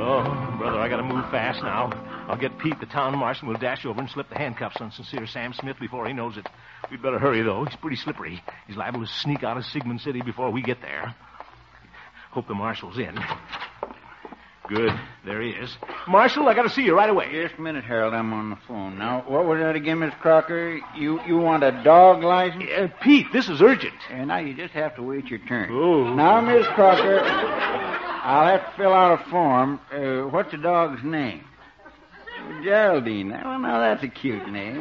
Oh, brother, I gotta move fast now. I'll get Pete, the town marshal, and we'll dash over and slip the handcuffs on Sincere Sam Smith before he knows it. We'd better hurry, though. He's pretty slippery. He's liable to sneak out of Sigmund City before we get there. Hope the marshal's in. Good. There he is. Marshal, I gotta see you right away. Just a minute, Harold. I'm on the phone. Now, what was that again, Miss Crocker? You want a dog license? Pete, this is urgent. Now you just have to wait your turn. Oh. Now, Miss Crocker, I'll have to fill out a form. What's the dog's name? Geraldine. Well, now that's a cute name.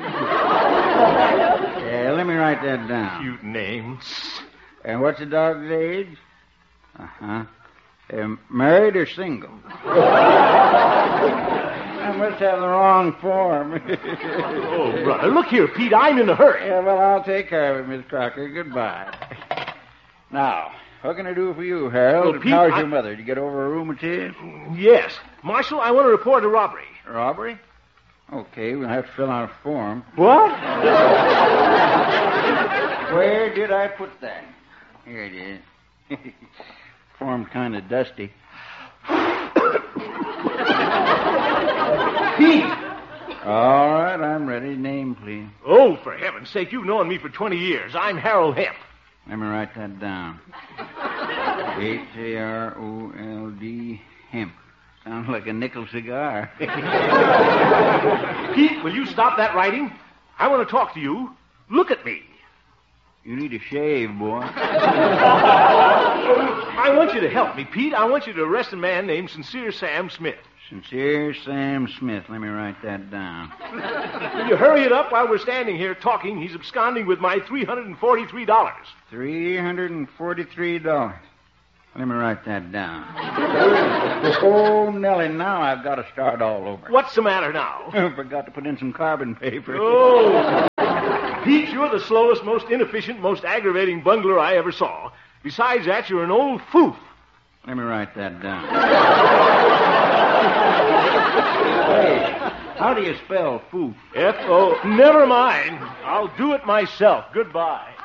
Let me write that down. Cute name. And what's the dog's age? Uh-huh. Married or single? I must have the wrong form. Oh, brother, look here, Pete. I'm in a hurry. Yeah, well, I'll take care of it, Miss Crocker. Goodbye. Now, what can I do for you, Harold? Well, Pete, how's your mother? Did you get over her rheumatism? Yes. Marshal, I want to report a robbery. Robbery? Okay, we'll have to fill out a form. What? Where did I put that? Here it is. Form's kind of dusty. Pete! All right, I'm ready. Name, please. Oh, for heaven's sake, you've known me for 20 years. I'm Harold Hemp. Let me write that down. Harold Hemp. Sounds like a nickel cigar. Pete, will you stop that writing? I want to talk to you. Look at me. You need a shave, boy. I want you to help me, Pete. I want you to arrest a man named Sincere Sam Smith. Sincere Sam Smith. Let me write that down. Will you hurry it up while we're standing here talking? He's absconding with my $343. $343. Let me write that down. Oh, Nellie, now I've got to start all over. What's the matter now? I forgot to put in some carbon paper. Oh. Pete, you're the slowest, most inefficient, most aggravating bungler I ever saw. Besides that, you're an old foof. Let me write that down. Hey, how do you spell foof? F-O... Never mind. I'll do it myself. Goodbye.